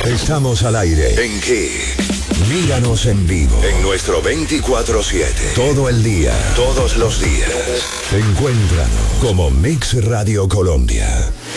Estamos al aire. ¿En qué? Míranos en vivo. En nuestro 24/7. Todo el día. Todos los días. Encuéntranos como Mix Radio Colombia.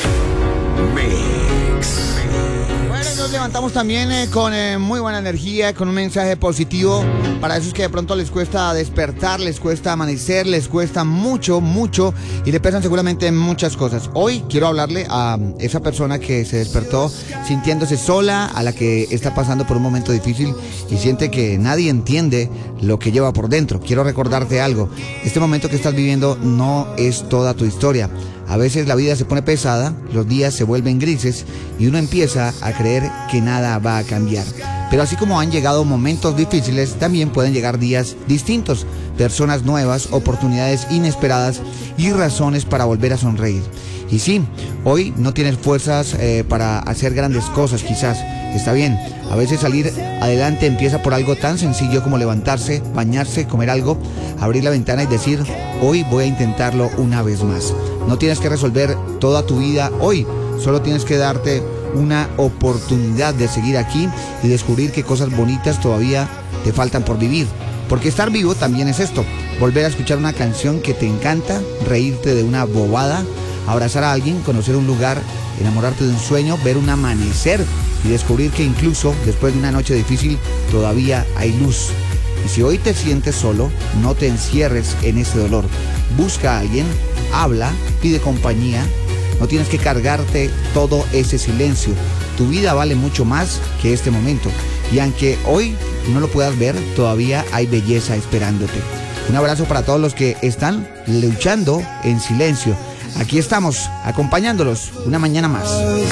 Mix. Bueno, nos levantamos también con muy buena energía, con un mensaje positivo para esos que de pronto les cuesta despertar, les cuesta amanecer, les cuesta mucho y le pesan seguramente muchas cosas. Hoy quiero hablarle a esa persona que se despertó sintiéndose sola, a la que está pasando por un momento difícil y siente que nadie entiende lo que lleva por dentro. Quiero recordarte algo: este momento que estás viviendo no es toda tu historia. A veces la vida se pone pesada, los días se vuelven grises y uno empieza a creer que nada va a cambiar. Pero así como han llegado momentos difíciles, también pueden llegar días distintos, personas nuevas, oportunidades inesperadas y razones para volver a sonreír. Y sí, hoy no tienes fuerzas para hacer grandes cosas quizás. Está bien, a veces salir adelante empieza por algo tan sencillo como levantarse, bañarse, comer algo, abrir la ventana y decir: hoy voy a intentarlo una vez más. No tienes que resolver toda tu vida hoy, solo tienes que darte una oportunidad de seguir aquí y descubrir qué cosas bonitas todavía te faltan por vivir. Porque estar vivo también es esto: volver a escuchar una canción que te encanta, reírte de una bobada, abrazar a alguien, conocer un lugar, enamorarte de un sueño, ver un amanecer y descubrir que incluso después de una noche difícil todavía hay luz. Y si hoy te sientes solo, no te encierres en ese dolor. Busca a alguien, habla, pide compañía. No tienes que cargarte todo ese silencio. Tu vida vale mucho más que este momento. Y aunque hoy no lo puedas ver, todavía hay belleza esperándote. Un abrazo para todos los que están luchando en silencio. Aquí estamos, acompañándolos una mañana más.